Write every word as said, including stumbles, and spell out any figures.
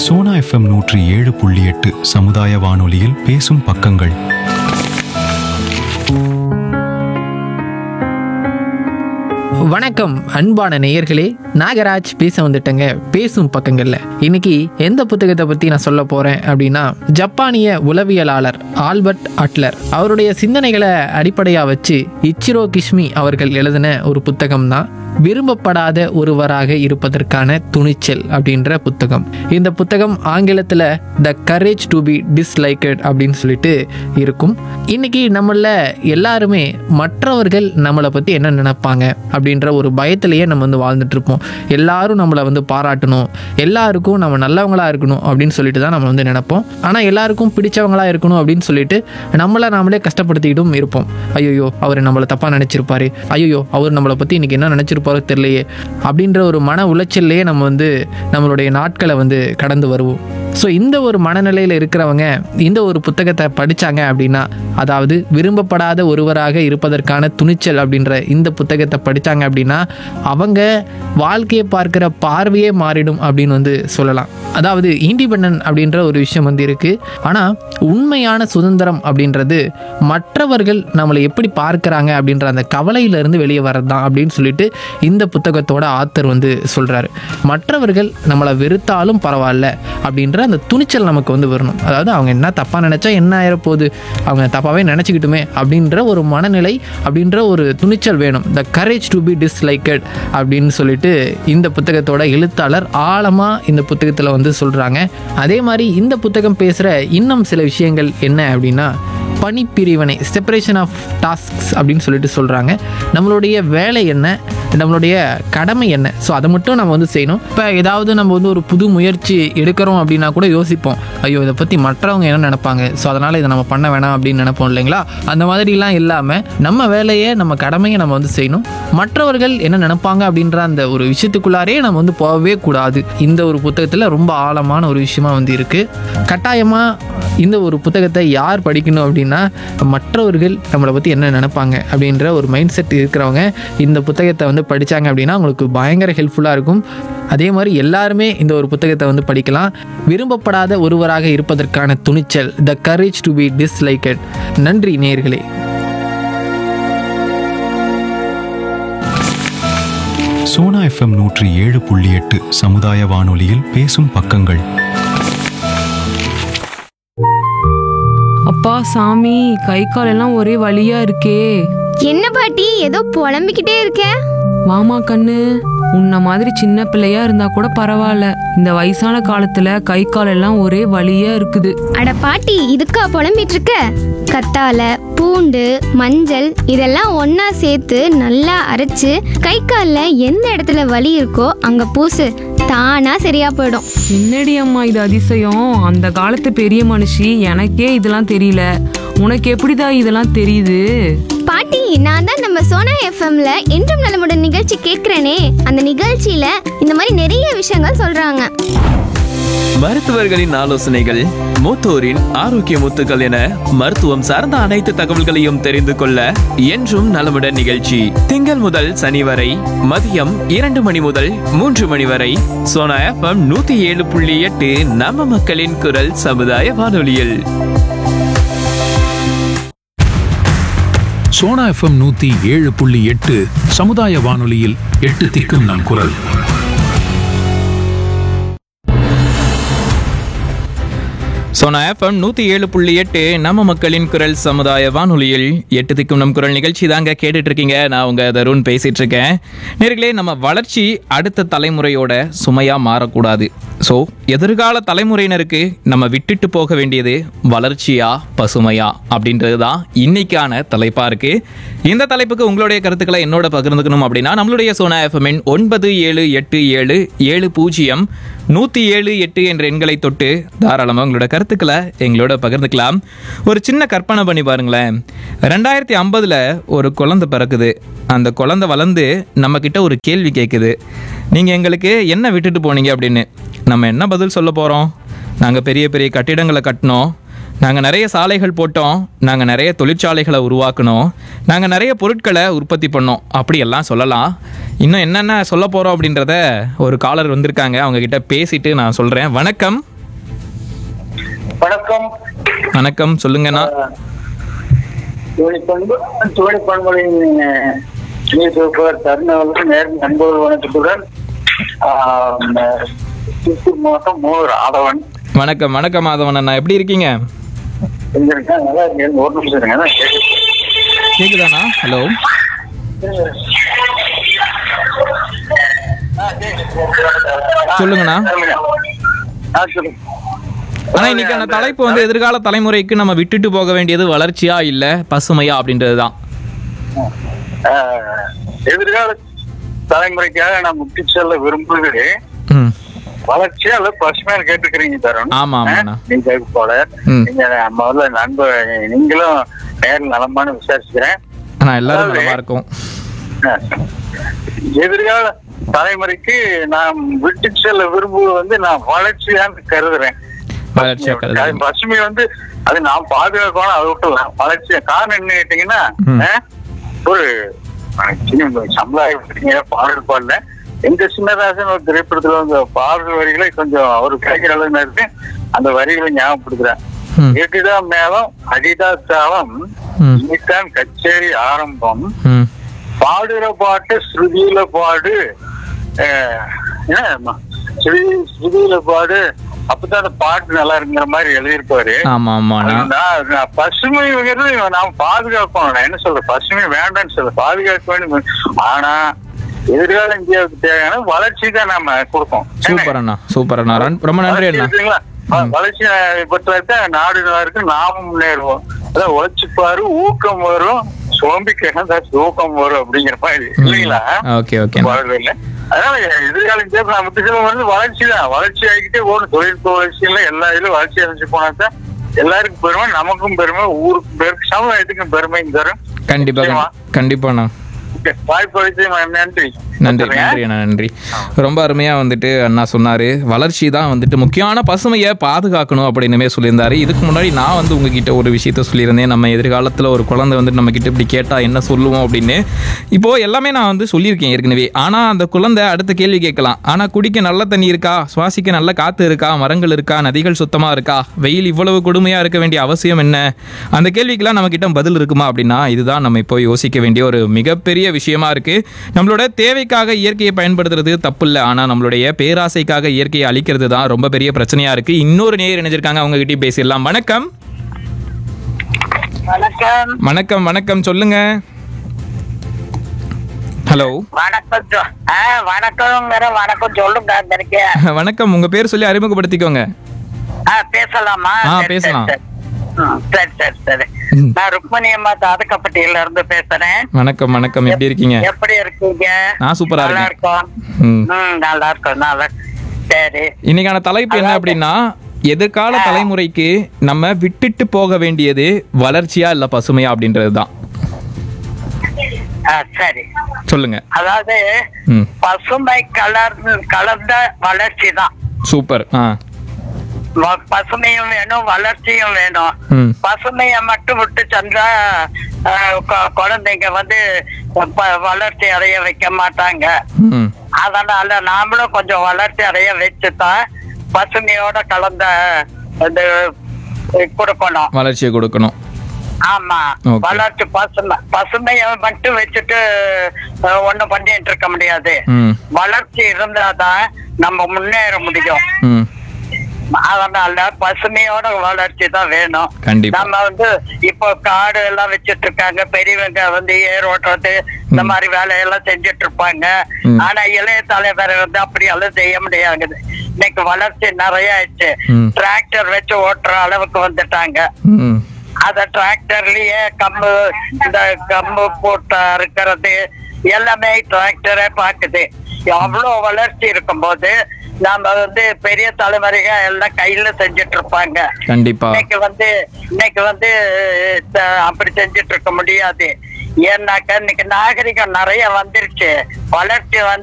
Sona FM நூற்றி ஏழு புள்ளி எட்டு சமுதாய வானொலியில் பேசும் பக்கங்கள். வணக்கம் அன்பான நேயர்களே, நாகராஜ் பேச வந்துட்டேங்க பேசும் பக்கங்கள்ல. இன்னைக்கு எந்த புத்தகத்தை பத்தி நான் சொல்ல போறேன் அப்படின்னா, ஜப்பானிய உளவியலாளர் ஆல்பர்ட் அட்லர் அவருடைய சிந்தனைகளை அடிப்படையா வச்சு இச்சிரோ கிஷ்மி அவர்கள் எழுதின ஒரு புத்தகம் தான் விரும்பப்படாத ஒருவராக இருப்பதற்கான துணிச்சல் அப்படின்ற புத்தகம். இந்த புத்தகம் ஆங்கிலத்தில் the courage to be disliked அப்படின்னு சொல்லிட்டு இருக்கும். இன்னைக்கு நம்மள எல்லாருமே மற்றவர்கள் நம்மளை பற்றி என்ன நினைப்பாங்க அப்படின்ற ஒரு பயத்திலேயே நம்ம வந்து வாழ்ந்துட்டு இருப்போம். எல்லாரும் நம்மளை வந்து பாராட்டணும், எல்லாருக்கும் நம்ம நல்லவங்களா இருக்கணும் அப்படின்னு சொல்லிட்டு தான் நம்ம வந்து நினைப்போம். ஆனால் எல்லாருக்கும் பிடிச்சவங்களா இருக்கணும் அப்படின்னு சொல்லிட்டு நம்மளை நாமளே கஷ்டப்படுத்திக்கிட்டும் இருப்போம். ஐயோ அவர் நம்மளை தப்பாக நினச்சிருப்பாரு, ஐயோ அவர் நம்மளை பற்றி இன்னைக்கு என்ன நினச்சிருப்பாரு தெரியலையே அப்படின்ற ஒரு மன உளைச்சல்லையே நம்ம வந்து நம்மளுடைய நாட்களை வந்து கடந்து வருவோம். ஸோ இந்த ஒரு மனநிலையில் இருக்கிறவங்க இந்த ஒரு புத்தகத்தை படித்தாங்க அப்படின்னா, அதாவது விரும்பப்படாத ஒருவராக இருப்பதற்கான துணிச்சல் அப்படின்ற இந்த புத்தகத்தை படித்தாங்க அப்படின்னா அவங்க வாழ்க்கையை பார்க்குற பார்வையே மாறிடும் அப்படின்னு வந்து சொல்லலாம். அதாவது இண்டிபெண்டன்ட் அப்படின்ற ஒரு விஷயம் வந்து இருக்குது. ஆனால் உண்மையான சுதந்திரம் அப்படின்றது மற்றவர்கள் நம்மளை எப்படி பார்க்குறாங்க அப்படின்ற அந்த கவலையிலிருந்து வெளியே வரது தான் அப்படின்னு சொல்லிட்டு இந்த புத்தகத்தோட ஆத்தர் வந்து சொல்கிறாரு. மற்றவர்கள் நம்மளை வெறுத்தாலும் பரவாயில்ல அப்படின்ற அந்த துணிச்சல் நமக்கு வந்து வரணும். அதாவது அவங்க என்ன தப்பாக நினச்சா என்ன ஆயிரப்போகுது, அவங்க தப்பாகவே நினச்சிக்கிட்டுமே அப்படின்ற ஒரு மனநிலை, அப்படின்ற ஒரு துணிச்சல் வேணும். The courage to be disliked அப்படின்னு சொல்லிட்டு இந்த புத்தகத்தோட எழுத்தாளர் ஆழமாக இந்த புத்தகத்தில் வந்து சொல்கிறாங்க. அதே மாதிரி இந்த புத்தகம் பேசுகிற இன்னும் சில விஷயங்கள் என்ன அப்படின்னா, பணிப்பிரிவினை, செப்பரேஷன் ஆஃப் டாஸ்க்ஸ் அப்படின்னு சொல்லிட்டு சொல்கிறாங்க. நம்மளுடைய வேலை என்ன, நம்மளுடைய கடமை என்ன, ஸோ அதை மட்டும் நம்ம வந்து செய்யணும். இப்போ ஏதாவது நம்ம வந்து ஒரு புது முயற்சி எடுக்கிறோம் அப்படின்னா கூட யோசிப்போம், ஐயோ இதை பற்றி மற்றவங்க என்ன நினைப்பாங்க, ஸோ அதனால் இதை நம்ம பண்ண வேணாம் அப்படின்னு நினைப்போம் இல்லைங்களா? அந்த மாதிரிலாம் இல்லாமல் நம்ம வேலையை, நம்ம கடமையை நம்ம வந்து செய்யணும். மற்றவர்கள் என்ன நினைப்பாங்க அப்படின்ற அந்த ஒரு விஷயத்துக்குள்ளாரே நம்ம வந்து போகவே கூடாது. இந்த ஒரு புத்தகத்தில் ரொம்ப ஆழமான ஒரு விஷயமா வந்து இருக்குது. கட்டாயமாக இந்த ஒரு புத்தகத்தை யார் படிக்கணும் அப்படின்னா, மற்றவர்கள் நம்மளை பற்றி என்ன நினைப்பாங்க அப்படின்ற ஒரு மைண்ட் செட் இருக்கிறவங்க இந்த புத்தகத்தை வந்து படித்தாங்க அப்படின்னா அவங்களுக்கு பயங்கர ஹெல்ப்ஃபுல்லாக இருக்கும். அதே மாதிரி எல்லாருமே இந்த ஒரு புத்தகத்தை வந்து படிக்கலாம். விரும்பப்படாத ஒருவராக இருப்பதற்கான துணிச்சல், the courage to be disliked. நன்றி நேயர்களே. சோனா எஃப்எம் நூற்றி ஏழு புள்ளி எட்டு சமுதாய வானொலியில் பேசும் பக்கங்கள். அப்பா சாமி, கை காலெல்லாம் ஒரே வலியா இருக்கே. என்ன பாட்டி ஏதோ புலம்பிக்கிட்டே இருக்க? வாமா கண்ணு, உன்ன மாதிரி சின்ன பிள்ளையா இருந்தா கூட பரவாயில்ல, இந்த வயசான காலத்துல கை காலெல்லாம் ஒரே வலியா இருக்குது. அட பாட்டி, இதுக்கா புலம்பிட்டு இருக்க? கத்தால, பூண்டு, மஞ்சள் இதெல்லாம் ஒன்னா சேர்த்து நல்லா அரைச்சு கை கால்ல எந்த இடத்துல வலி இருக்கோ அங்க பூசு, தானா சரியா போயிடும். என்னடி அம்மா இது அதிசயம், அந்த காலத்து பெரிய மனுஷி, எனக்கே இதெல்லாம் தெரியல, உனக்கு எப்படிதான் இதெல்லாம் தெரியுது? பாட்டி, நான் தான் நம்ம சோனா எஃப்எம்ல என்றும் நலமுடன் நிகழ்ச்சி கேட்கிறேனே, அந்த நிகழ்ச்சியில இந்த மாதிரி நிறைய விஷயங்கள் சொல்றாங்க. மருத்துவர்களின் ஆலோசனைகள், மூத்தோரின் ஆரோக்கிய முத்துக்கள் என மருத்துவம் சார்ந்த அனைத்து தகவல்களையும் தெரிந்து கொள்ள என்றும் நலமுடன் நிகழ்ச்சி திங்கள் முதல் சனி வரை மதியம் இரண்டு மணி முதல் மூன்று மணி வரை சோனா எஃப்எம் நூத்தி ஏழு புள்ளி எட்டு நம்ம மக்களின் குரல் சமுதாய வானொலியில். சோனா எஃப்எம் நூத்தி ஏழு புள்ளி எட்டு சமுதாய வானொலியில் எட்டு திக்கும் நம் குரல். சோனா எஃப்எம் நூற்றி ஏழு புள்ளி எட்டு நம்ம மக்களின் குரல் சமுதாய வானொலியில் எட்டு திக்கும் நம் குரல் நிகழ்ச்சி தாங்க கேட்டுட்டு இருக்கீங்க. நான் உங்க தருண் பேசிட்டு இருக்கேன். நேர்களே, நம்ம வளர்ச்சி அடுத்த தலைமுறையோட சுமையா மாறக்கூடாது. ஸோ எதிர்கால தலைமுறையினருக்கு நம்ம விட்டுட்டு போக வேண்டியது வளர்ச்சியா பசுமையா அப்படின்றது தான் இன்னைக்கான தலைப்பா இருக்கு. இந்த தலைப்புக்கு உங்களுடைய கருத்துக்களை என்னோட பகிர்ந்துக்கணும் அப்படின்னா நம்மளுடைய சோனா எஃப்எம் ஒன்பது ஏழு எட்டு ஏழு ஏழு பூஜ்ஜியம் நூற்றி ஏழு எட்டு என்ற எண்களை தொட்டு தாராளமாக உங்களோட கருத்துக்களை எங்களோட பகிர்ந்துக்கலாம். ஒரு சின்ன கற்பனை பண்ணி பாருங்களேன். ரெண்டாயிரத்தி ஐம்பதுல ஒரு குழந்தை பிறக்குது. அந்த குழந்தை வளர்ந்து நம்ம கிட்ட ஒரு கேள்வி கேட்குது, நீங்கள் எங்களுக்கு என்ன விட்டுட்டு போனீங்க அப்படின்னு. நம்ம என்ன பதில் சொல்ல போகிறோம்? நாங்கள் பெரிய பெரிய கட்டிடங்களை கட்டினோம், நாங்கள் நிறைய சாலைகள் போட்டோம், நாங்கள் நிறைய தொழிற்சாலைகளை உருவாக்கினோம், நாங்கள் நிறைய பொருட்களை உற்பத்தி பண்ணோம், அப்படியெல்லாம் சொல்லலாம். இன்னும் என்னென்ன சொல்ல போகிறோம் அப்படின்றத ஒரு காலர் வந்திருக்காங்க, அவங்கக்கிட்ட பேசிட்டு நான் சொல்கிறேன். வணக்கம். வணக்கம். வணக்கம், சொல்லுங்கண்ணா. தோழி பண்பு தோழி பண்புகளின் தருணர்களுக்கு நேரம் அன்போடு வணக்கத்துடன் திருப்பூர் மாவட்டம் மூவர் ஆதவன். வணக்கம் வணக்கம் மாதவன் அண்ணா, எப்படி இருக்கீங்க? நல்லா இருக்கேன். ஒரு நிமிஷம் இருங்க. கேக்குதாண்ணா? ஹலோ, சொல்லுங்கண்ணா. ஆனா இன்னைக்கான தலைப்பு வந்து எதிர்கால தலைமுறைக்கு நம்ம விட்டுட்டு போக வேண்டியது வளர்ச்சியா இல்ல பசுமையா அப்படின்றதுதான். எதிர்கால தலைமுறைக்காக நான் முட்டி செல்ல விரும்புவது ம். வளர்ச்சியா அல்ல பசுமையா கேட்டுக்கிறீங்க தரும். ஆமா ஆமாண்ணா. நீங்க போல ம். நீங்க முதல்ல நண்பர் நீங்களும் நேரில் நலமானு விசாரிச்சுக்கிறேன். ஆனா எல்லாரும் நலமா இருக்கும். எதிர்கால தலைமுறைக்கு நான் விட்டு செல்ல விரும்புவது வந்து நான் வளர்ச்சியான்னு கருதுறேன். வளர்ச்சியா கருதுறீங்க. பசுமை வந்து அது நான் பாதுகாக்கணும், அதை விட்டுலாம். வளர்ச்சி காரணம் என்ன கேட்டீங்கன்னா, ஒரு சமுதாய பாடல் பாடல எங்க சின்னராசன் ஒரு திரைப்படத்துல வந்து பாடல் வரிகளை கொஞ்சம் அவரு கிடைக்கிற அளவு இருக்கு. அந்த வரிகளை ஞாபகப்படுத்துறேன். எட்டுதான் மேலம் அடிதா தாளம் இன்னைத்தான் கச்சேரி ஆரம்பம், பாடுற பாட்டு ஸ்ருதியில பாடு, ஸ்ருதியில பாடு, அப்பதான் அந்த பாட்டு நல்லா இருக்குங்கிற மாதிரி எழுதியிருப்பாரு. பசுமை நாம பாதுகாக்கணும். நான் என்ன சொல்றேன், பசுமை வேண்டாம்னு சொல்ல, பாதுகாக்க வேண்டும். ஆனா எதிர்கால இந்தியாவுக்கு தேவையான வளர்ச்சி தான் நாம கொடுப்போம். சூப்பர் அண்ணா, சூப்பர் அண்ணா, ரொம்ப நன்றி அண்ணா. வளர்ச்சி பொறுத்த நாடு நல்லா இருக்கு, நாமும் முன்னேறுவோம். அதான் உழைச்சிப்பாரு, ஊக்கம் வரும், சோம்பிக்க ஊக்கம் வரும் அப்படிங்கிற மாதிரி இல்லைங்களா? இல்ல அதனால எதிர்கால இந்தியா நான் முத்து செல்வம் வந்து வளர்ச்சி தான். வளர்ச்சி ஆகிக்கிட்டே போகணும். தொழில்நுட்ப வளர்ச்சியில எல்லா இதுலயும் வளர்ச்சி அடைஞ்சு போனாதான் எல்லாருக்கும் பெருமை, நமக்கும் பெருமை, ஊருக்கு பெருமை, சமுதாயத்துக்கும் பெருமை தரும். கண்டிப்பா கண்டிப்பாண்ணா. வாய்ப்பு நன்றி நன்றி நன்றி அண்ணா, நன்றி. ரொம்ப அருமையா வந்துட்டு அண்ணா சொன்னாரு, வளர்ச்சி தான் வந்துட்டு முக்கியமான, பசுமையை பாதுகாக்கணும் அப்படின்னுமே சொல்லியிருந்தாரு. இதுக்கு முன்னாடி நான் வந்து உங்ககிட்ட ஒரு விஷயத்த சொல்லியிருந்தேன், நம்ம எதிர்காலத்தில் ஒரு குழந்தை வந்து நம்ம கிட்ட இப்படி கேட்டா என்ன சொல்லுவோம் அப்படின்னு. இப்போ எல்லாமே நான் வந்து சொல்லியிருக்கேன் ஏற்கனவே. ஆனா அந்த குழந்தை அடுத்த கேள்வி கேட்கலாம், ஆனா குடிக்க நல்ல தண்ணி இருக்கா, சுவாசிக்க நல்ல காத்து இருக்கா, மரங்கள் இருக்கா, நதிகள் சுத்தமா இருக்கா, வெயில் இவ்வளவு கொடுமையா இருக்க வேண்டிய அவசியம் என்ன, அந்த கேள்விக்கெல்லாம் நம்ம கிட்ட பதில் இருக்குமா அப்படின்னா இதுதான் நம்ம இப்போ யோசிக்க வேண்டிய ஒரு மிகப்பெரிய விஷயமா இருக்கு. நம்மளோட தேவைக்காக இயற்கையை பயன்படுத்துறது தப்பு இல்லை, ஆனா நம்மளுடைய பேராசைக்காக இயற்கையை அழிக்கிறது தான் ரொம்ப பெரிய பிரச்சனையா இருக்கு. இன்னொரு நேயர் இணைஞ்சிருக்காங்க, அவங்க கிட்டே பேசிடலாம். வணக்கம் வணக்கம் வணக்கம் வணக்கம், சொல்லுங்க. ஹலோ, வணக்கம். வணக்கம் வணக்கம் சொல்லுங்க. வணக்கம், உங்க பேர் சொல்லி அறிமுகப்படுத்திக்கோங்க. பேசலாமா? பேசலாம். சரி சரி சரி. நான் ருக்மணி அம்மா தாதக்கப்பட்டியில இருந்து பேசுறேன். வணக்கம் வணக்கம், எப்படி இருக்கீங்க? எப்படி இருக்கீங்க? நான் சூப்பரா இருக்கேன். நல்லா இருக்கும். நல்லா. சரி, இன்னைக்கான தலைப்பு என்ன அப்படின்னா, எதிர்கால தலைமுறைக்கு நம்ம விட்டுட்டு போக வேண்டியது வளர்ச்சியா இல்ல பசுமையா அப்படின்றதுதான். சரி, சொல்லுங்க. அதாவது பசுமை கலர்ந்து கலந்த வளர்ச்சி தான். சூப்பர். பசுமையும் வேணும், வளர்ச்சியும் வேணும். பசுமைய மட்டும் விட்டு சென்றா குழந்தைங்க வந்து வளர்ச்சி அடைய வைக்க மாட்டாங்க. அதனால நாமளும் கொஞ்சம் வளர்ச்சி அடைய வச்சுதான் பசுமையோட கலந்த கொடுக்கணும், வளர்ச்சியை கொடுக்கணும். ஆமா, வளர்ச்சி பசுமை பசுமைய மட்டும் வச்சுட்டு ஒண்ணும் பண்ணிட்டு இருக்க முடியாது. வளர்ச்சி இருந்தாதான் நம்ம முன்னேற முடியும். அதனால பசுமையோட வளர்ச்சி தான் வேணும். நம்ம வந்து இப்போ காடு எல்லாம் வச்சிட்டு இருக்காங்க, பெரியவங்க வந்து ஏர் ஓட்டுறது இந்த மாதிரி வேலையெல்லாம் செஞ்சுட்டு இருப்பாங்க. ஆனா இளைய தலைவர் வந்து அப்படி எல்லாம் செய்ய முடியாது. இன்னைக்கு வளர்ச்சி நிறைய ஆயிடுச்சு. டிராக்டர் வச்சு ஓட்டுற அளவுக்கு வந்துட்டாங்க. அத டிராக்டர்லயே கம்பு இந்த கம்பு போட்டு அறுக்கிறது எல்லாமே டிராக்டரே பாக்குது. அவ்வளவு வளர்ச்சி இருக்கும் போது நாம வந்து பெரிய தலைமுறைக எல்லாம் கையில செஞ்சுட்டு இருப்பாங்க. இன்னைக்கு வந்து இன்னைக்கு வந்து அப்படி செஞ்சுட்டு இருக்க முடியாது. ஏன்னாக்க இன்னைக்கு நாகரிகம் நிறைய வந்துருச்சு, வளர்ச்சி வந்து